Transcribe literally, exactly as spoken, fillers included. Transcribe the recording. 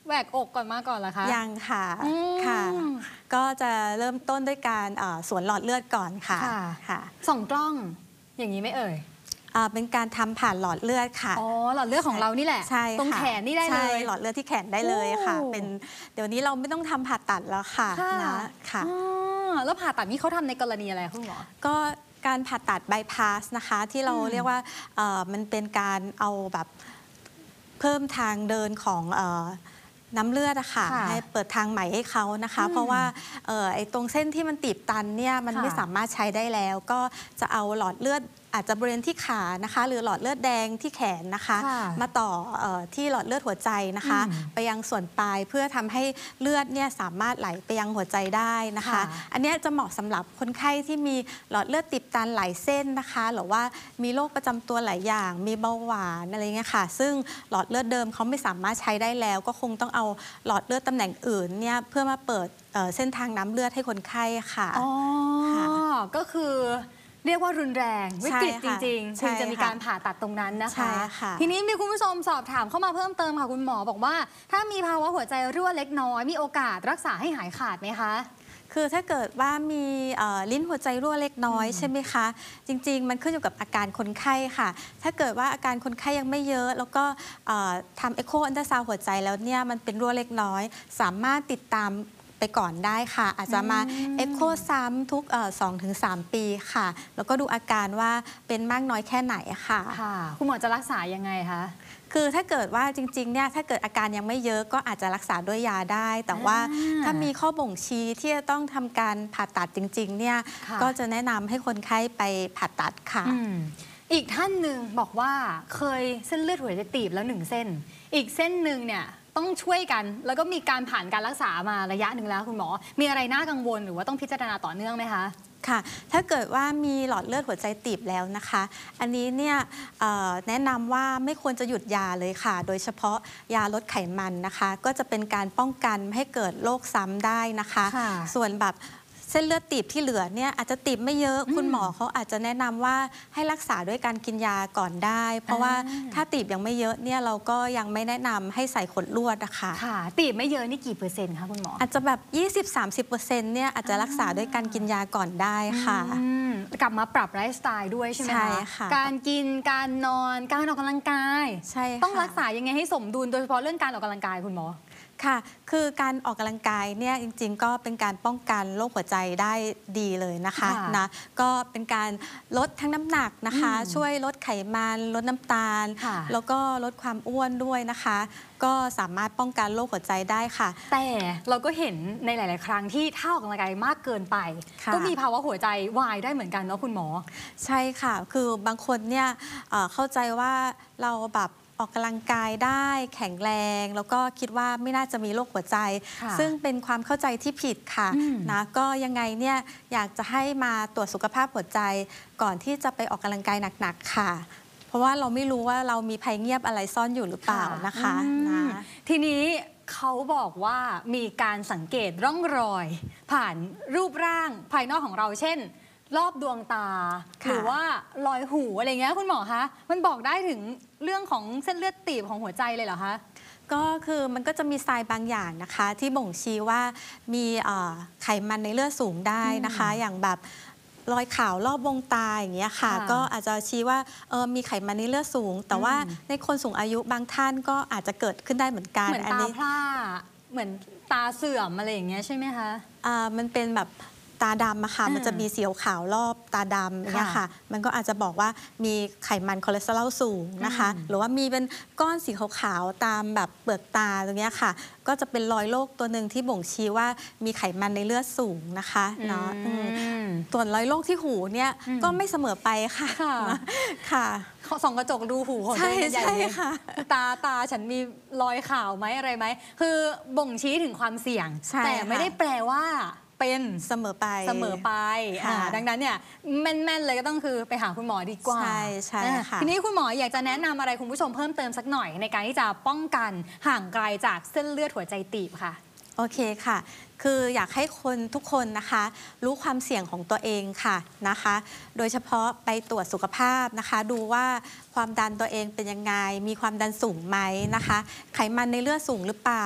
แหวกอกก่อนมาก่อนเหรอคะยังค่ะค่ะก็จะเริ่มต้นด้วยการสวนหลอดเลือดก่อนค่ะค่ะส่องกล้องอย่างนี้ไม่เอ่ยเป็นการทำผ่านหลอดเลือดค่ะอ๋อหลอดเลือดของเรานี่แหละใช่ตรงแขนนี่ได้เลยหลอดเลือดที่แขนได้เลยค่ะเป็นเดี๋ยวนี้เราไม่ต้องทำผ่าตัดแล้วค่ะนะค่ะแล้วผ่าตัดนี่เขาทำในกรณีอะไรคุณหมอก็การผ่าตัดบายพาสนะคะที่เราเรียกว่ามันเป็นการเอาแบบเพิ่มทางเดินของน้ำเลือดอะค่ะให้เปิดทางใหม่ให้เขานะคะเพราะว่าไอ้ตรงเส้นที่มันตีบตันเนี่ยมันไม่สามารถใช้ได้แล้วก็จะเอาหลอดเลือดอาจจะบริเวณที่ขานะคะหรือหลอดเลือดแดงที่แขนนะคะมาต่อที่หลอดเลือดหัวใจนะคะไปยังส่วนปลายเพื่อทำให้เลือดเนี่ยสามารถไหลไปยังหัวใจได้นะคะอันนี้จะเหมาะสำหรับคนไข้ที่มีหลอดเลือดตีบตันหลายเส้นนะคะหรือว่ามีโรคประจำตัวหลายอย่างมีเบาหวานอะไรเงี้ยค่ะซึ่งหลอดเลือดเดิมเขาไม่สามารถใช้ได้แล้วก็คงต้องเอาหลอดเลือดตำแหน่งอื่นเนี่ยเพื่อมาเปิดเส้นทางน้ำเลือดให้คนไข้ค่ะอ๋อก็คือเรียกว่ารุนแรงวิกฤตจริงๆถึงจะมีการผ่าตัดตรงนั้นนะคะทีนี้มีคุณผู้ชมสอบถามเข้ามาเพิ่มเติมค่ะคุณหมอบอกว่าถ้ามีภาวะหัวใจรั่วเล็กน้อยมีโอกาสรักษาให้หายขาดไหมคะคือถ้าเกิดว่ามีลิ้นหัวใจรั่วเล็กน้อยใช่ไหมคะจริงๆมันขึ้นอยู่กับอาการคนไข้ค่ะถ้าเกิดว่าอาการคนไข้ยังไม่เยอะแล้วก็ทำเอ็กโคอัลตราซาวด์หัวใจแล้วเนี่ยมันเป็นรั่วเล็กน้อยสามารถติดตามไปก่อนได้ค่ะอาจจะมาเอ็กโคซ้ำทุก สองถึงสาม ปีค่ะแล้วก็ดูอาการว่าเป็นมากน้อยแค่ไหนค่ะค่ะคุณหมอจะรักษายังไงคะคือถ้าเกิดว่าจริงๆเนี่ยถ้าเกิดอาการยังไม่เยอะก็อาจจะรักษาด้วยยาได้แต่ว่าถ้ามีข้อบ่งชี้ที่จะต้องทำการผ่าตัดจริงๆเนี่ยก็จะแนะนำให้คนไข้ไปผ่าตัดค่ะอีกท่านหนึ่งบอกว่าเคยเส้นเลือดหัวใจตีบแล้วหนึ่งเส้นอีกเส้นหนึ่งเนี่ยต้องช่วยกันแล้วก็มีการผ่านการรักษามาระยะหนึ่งแล้วคุณหมอมีอะไรน่ากังวลหรือว่าต้องพิจารณาต่อเนื่องไหมคะค่ะถ้าเกิดว่ามีหลอดเลือดหัวใจตีบแล้วนะคะอันนี้เนี่ยแนะนำว่าไม่ควรจะหยุดยาเลยค่ะโดยเฉพาะยาลดไขมันนะคะก็จะเป็นการป้องกันไม่ให้เกิดโรคซ้ำได้นะคะส่วนแบบเส้นเลือดตีบที่เหลือเนี่ยอาจจะตีบไม่เยอะคุณหมอเขาอาจจะแนะนำว่าให้รักษาด้วยการกินยาก่อนได้เพราะว่าถ้าตีบยังไม่เยอะเนี่ยเราก็ยังไม่แนะนำให้ใส่ขดลวดนะคะค่ะตีบไม่เยอะนี่กี่เปอร์เซ็นต์คะคุณหมออาจจะแบบ ยี่สิบถึงสามสิบเปอร์เซ็นต์ เนี่ยอาจจะรักษาด้วยการกินยาก่อนได้ค่ะกลับมาปรับไลฟ์สไตล์ด้วยใช่ไหมคะการกินการนอนการออกกำลังกายใช่ต้องรักษายังไงให้สมดุลโดยเฉพาะเรื่องการออกกำลังกายคุณหมอค่ะคือการออกกำลังกายเนี่ยจริงๆก็เป็นการป้องกันโรคหัวใจได้ดีเลยนะคะนะก็เป็นการลดทั้งน้ำหนักนะคะช่วยลดไขมันลดน้ำตาลแล้วก็ลดความอ้วนด้วยนะคะก็สามารถป้องกันโรคหัวใจได้ค่ะแต่เราก็เห็นในหลายๆครั้งที่ถ้าออกกำลังกายมากเกินไปก็มีภาวะหัวใจวายได้เหมือนกันเนาะคุณหมอใช่ค่ะคือบางคนเนี่ยเข้าใจว่าเราแบบออกกำลังกายได้แข็งแรงแล้วก็คิดว่าไม่น่าจะมีโรคหัวใจซึ่งเป็นความเข้าใจที่ผิดค่ะนะก็ยังไงเนี่ยอยากจะให้มาตรวจสุขภาพหัวใจก่อนที่จะไปออกกำลังกายหนักๆค่ะเพราะว่าเราไม่รู้ว่าเรามีภัยเงียบอะไรซ่อนอยู่หรือเปล่านะคะนะทีนี้เขาบอกว่ามีการสังเกตร่องรอยผ่านรูปร่างภายนอกของเราเช่นรอบดวงตาหรือว่ารอยหูอะไรเงี้ยคุณหมอคะมันบอกได้ถึงเรื่องของเส้นเลือดตีบของหัวใจเลยเหรอคะก็คือมันก็จะมีทรายบางอย่างนะคะที่บ่งชี้ว่ามีไขมันในเลือดสูงได้นะคะอย่างแบบรอยขาวรอบวงตาอย่างเงี้ยค่ะก็อาจจะชี้ว่าเออมีไขมันในเลือดสูงแต่ว่าในคนสูงอายุบางท่านก็อาจจะเกิดขึ้นได้เหมือนกันเหมือนตาพร่าเหมือนตาเสื่อมอะไรอย่างเงี้ยใช่ไหมคะอ่ามันเป็นแบบตาดำอะค่ะมันจะมีสีขาวรอบตาดำอย่างเงี้ยค่ะมันก็อาจจะบอกว่ามีไขมันคอเลสเตอรอลสูงนะคะหรือว่ามีเป็นก้อนสีขาวๆตามแบบเปลือกตาตรงเนี้ยค่ะก็จะเป็นรอยโรคตัวหนึ่งที่บ่งชี้ว่ามีไขมันในเลือดสูงนะคะเนาะส่วนรอยโรคที่หูเนี่ยก็ไม่เสมอไปค่ะค่ะส่องกระจกดูหูของตัวเองใหญ่เลยตาตาฉันมีรอยขาวไหมอะไรไหมคือบ่งชี้ถึงความเสี่ยงแต่ไม่ได้แปลว่าเป็นเสมอไปเสมอไปดังนั้นเนี่ยแม่นๆเลยก็ต้องคือไปหาคุณหมอดีกว่าใช่ใช่ค่ะทีนี้คุณหมออยากจะแนะนำอะไรคุณผู้ชมเพิ่มเติมสักหน่อยในการที่จะป้องกันห่างไกลจากเส้นเลือดหัวใจตีบค่ะโอเคค่ะคืออยากให้คนทุกคนนะคะรู้ความเสี่ยงของตัวเองค่ะนะคะโดยเฉพาะไปตรวจสุขภาพนะคะดูว่าความดันตัวเองเป็นยังไงมีความดันสูงไหมนะคะไขมันในเลือดสูงหรือเปล่า